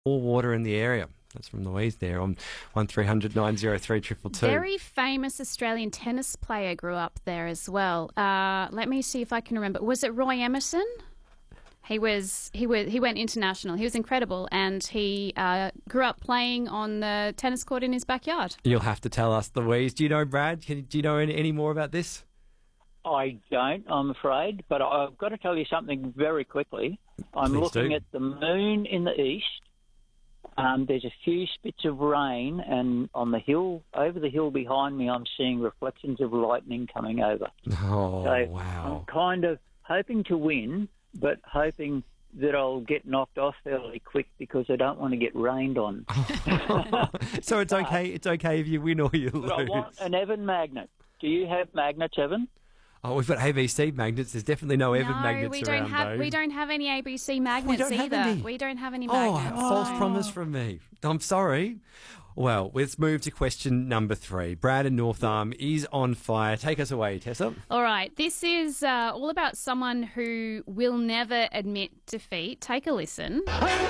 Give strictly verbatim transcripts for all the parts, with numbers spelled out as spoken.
more water in the area. That's from Louise there on one three hundred nine oh three two two two. Very famous Australian tennis player grew up there as well. Uh, let me see if I can remember. Was it Roy Emerson? He was. He was. He went international. He was incredible, and he uh, grew up playing on the tennis court in his backyard. You'll have to tell us, Louise. Do you know, Brad? Can, do you know any, any more about this? I don't, I'm afraid, but I've got to tell you something very quickly. I'm Please looking do. at the moon in the east. Um, there's a few spits of rain, and on the hill, over the hill behind me, I'm seeing reflections of lightning coming over. Oh, so wow. I'm kind of hoping to win, but hoping that I'll get knocked off fairly quick because I don't want to get rained on. So it's okay. It's okay if you win or you lose. But I want an Evan magnet. Do you have magnets, Evan? Oh, we've got A B C magnets. There's definitely no Evan no, magnets we around, don't have. though. We don't have any A B C magnets don't have either. any. We don't have any Oh, magnets. false no. promise from me. I'm sorry. Well, let's move to question number three. Brad in North Arm is on fire. Take us away, Tessa. All right. This is uh, all about someone who will never admit defeat. Take a listen.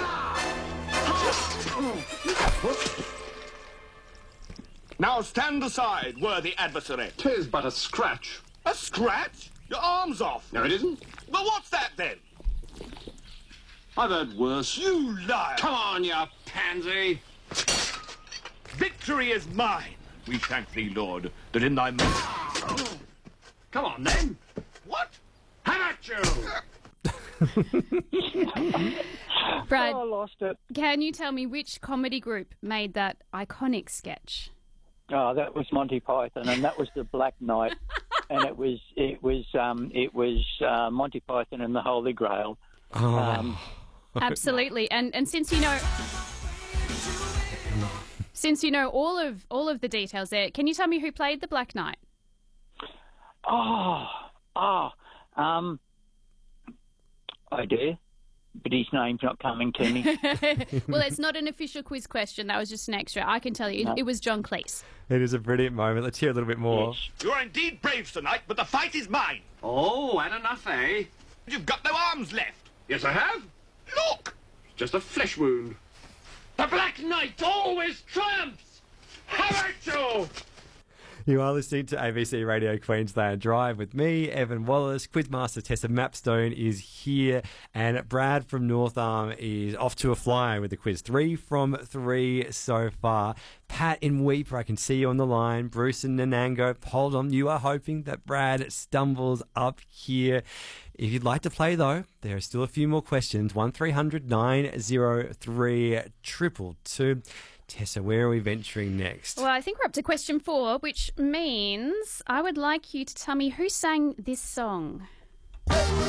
Now stand aside, worthy adversary. 'Tis but a scratch. A scratch? Your arm's off. No, it isn't. Well, what's that then? I've heard worse. You liar. Come on, you pansy. Victory is mine. We thank thee, Lord, that in thy mercy... Come on, then. What? How about you? Brad, Oh, I lost it. can you tell me which comedy group made that iconic sketch? Oh, that was Monty Python, and that was the Black Knight, and it was it was um, it was uh, Monty Python and the Holy Grail. Oh. Um, Absolutely. And and since you know since you know all of all of the details there, can you tell me who played the Black Knight? oh, oh, um, I do, but his name's not coming to me. Well, it's not an official quiz question. That was just an extra. I can tell you, No. it, it was John Cleese. It is a brilliant moment. Let's hear a little bit more. Yes. You are indeed brave tonight, but the fight is mine. Oh, had enough, eh? You've got no arms left. Yes, I have. Look! Just a flesh wound. The Black Knight always triumphs. How about you? You are listening to A B C Radio Queensland Drive with me, Evan Wallace. Quizmaster Tessa Mapstone is here, and Brad from North Arm is off to a flyer with the quiz. Three from three so far. Pat in Weeper, I can see you on the line. Bruce in Nanango, hold on. You are hoping that Brad stumbles up here. If you'd like to play, though, there are still a few more questions. one three hundred nine oh three two two two. Tessa, where are we venturing next? Well, I think we're up to question four, which means I would like you to tell me who sang this song.